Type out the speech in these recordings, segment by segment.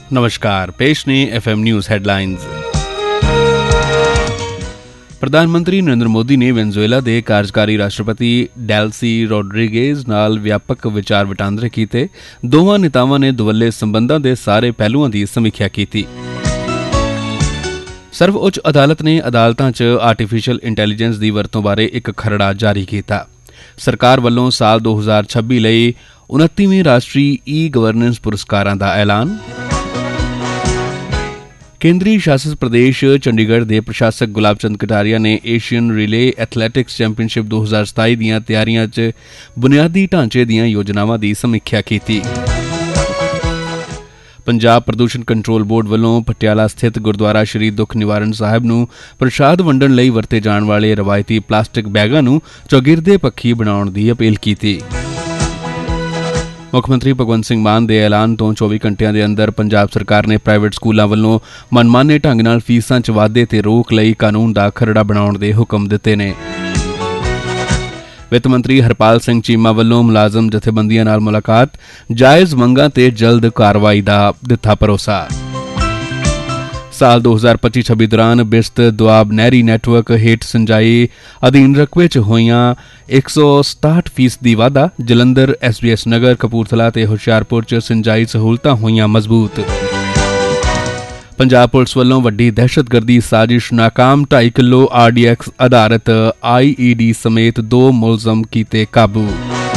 नमस्कार, पेश ने FM न्यूज़ हेडलाइंस। प्रधानमंत्री नरेंद्र मोदी ने वेनेजुएला के कार्यकारी राष्ट्रपति डेल्सी रोड्रिगेज नाल व्यापक विचार वटांदरे कीते। दोवां नेतावां ने दुवल्ले संबंधां दे सारे पहलुआं दी समीक्षा कीती। सर्वउच्च अदालत ने अदालतां च आर्टिफिशियल इंटैलीजेंस दी वरतों बारे एक खरड़ा जारी कीता। सरकार वल्लों साल 2026 लई 29वें राष्ट्रीय ई गवर्नेंस पुरस्कारां दा ऐलान। केंद्रीय शासित प्रदेश चंडीगढ़ के प्रशासक गुलाब चंद कटारिया ने एशियन रिले एथलैटिक्स चैंपीयनशिप 2027 दीआं तैयारियां च बुनियादी ढांचे दीआं योजनावां दी समीक्षा कीती। पंजाब प्रदूषण कंट्रोल बोर्ड वल्लों पटियाला स्थित गुरुद्वारा श्री दुख निवारण साहिब नूं प्रसाद वंडण लई वरते जाण वाले रवायती प्लास्टिक बैगां नूं चौगिरदे पक्खी बनाउण दी अपील कीती। मुख्यमंत्री भगवंत सिंह मान के ऐलान तो 24 घंटिया के अंदर पंजाब सरकार ने प्राइवेट स्कूलों वालों मनमाने ढंग नाल फीसां च वाधे ते रोक लई कानून का खरड़ा बनाउण दे हुक्म दिते ने। वित्त मंत्री हरपाल सिंह चीमा वालों मुलाजम जथेबंदियां नाल मुलाकात, जायज़ मंगां ते जल्द कार्रवाई का दिता भरोसा। साल 2025-26 दौरान बिस्त दुआब नहरी नैटवर्क हेठ सिंचाई अधीन रकबे च होईयां 167% वाधा। जलंधर, SBS नगर, कपूरथला ते हुशियारपुर च सिंचाई सहूलतां होईयां मजबूत। पंजाब पुलिस वालों वड्डी दहशतगर्दी साजिश नाकाम, 2.5 किलो RDX आधारित IED समेत 2 मुलजम कीते काबू।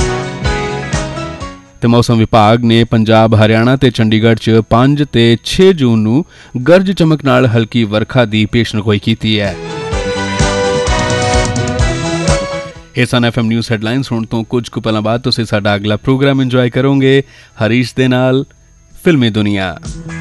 ते मौसम विभाग ने पंजाब, हरियाणा ते चंडीगढ़ च 5 ते 6 जून नूं गरज चमक नाल हल्की वर्खा दी पेशनगोई कीती है। ਇਹ ਸਨ FM न्यूज़ हेडलाइंस। हुण तो कुछ कुछ पल बाद तुसीं साडा अगला प्रोग्राम इंजॉय करोगे हरीश दे नाल फिल्मी दुनिया।